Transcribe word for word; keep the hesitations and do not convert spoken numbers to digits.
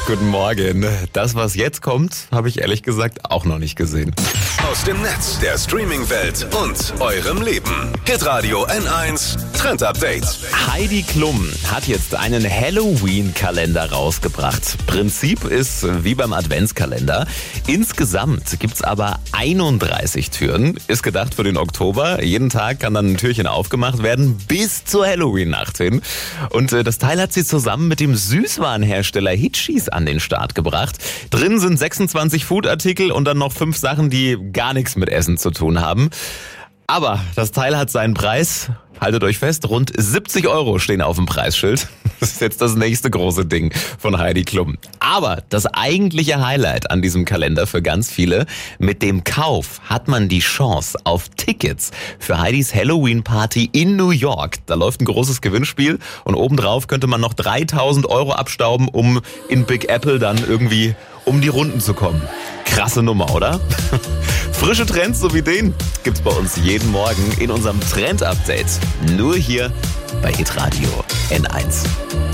Guten Morgen. Das, was jetzt kommt, habe ich ehrlich gesagt auch noch nicht gesehen. Aus dem Netz, der Streaming-Welt und eurem Leben. Hitradio N eins Trend Update. Heidi Klum hat jetzt einen Halloween-Kalender rausgebracht. Prinzip ist wie beim Adventskalender. Insgesamt gibt's aber einunddreißig Türen. Ist gedacht für den Oktober. Jeden Tag kann dann ein Türchen aufgemacht werden bis zur Halloween-Nacht hin. Und äh, das Teil hat sie zusammen mit dem Süßwarenhersteller Hitchis an den Start gebracht. Drin sind sechsundzwanzig Foodartikel und dann noch fünf Sachen, die gar nichts mit Essen zu tun haben. Aber das Teil hat seinen Preis. Haltet euch fest, rund siebzig Euro stehen auf dem Preisschild. Das ist jetzt das nächste große Ding von Heidi Klum. Aber das eigentliche Highlight an diesem Kalender für ganz viele: mit dem Kauf hat man die Chance auf Tickets für Heidis Halloween-Party in New York. Da läuft ein großes Gewinnspiel und obendrauf könnte man noch dreitausend Euro abstauben, um in Big Apple dann irgendwie um die Runden zu kommen. Krasse Nummer, oder? Frische Trends so wie den gibt's bei uns jeden Morgen in unserem Trend-Update. Nur hier bei Hitradio N eins.